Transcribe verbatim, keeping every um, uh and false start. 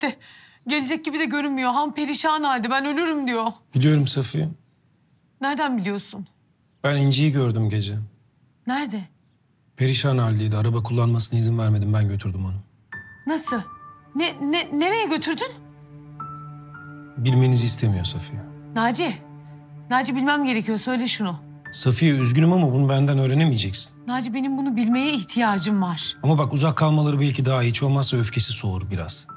gitti. Gelecek gibi de görünmüyor. Ham perişan halde. Ben ölürüm diyor. Biliyorum Safiye. Nereden biliyorsun? Ben İnci'yi gördüm gece. Nerede? Perişan haldeydi. Araba kullanmasına izin vermedim. Ben götürdüm onu. Nasıl? Ne, ne, nereye götürdün? Bilmenizi istemiyor Safiye. Naci. Naci bilmem gerekiyor. Söyle şunu. Safiye üzgünüm ama bunu benden öğrenemeyeceksin. Naci benim bunu bilmeye ihtiyacım var. Ama bak uzak kalmaları belki daha hiç olmazsa öfkesi soğur biraz.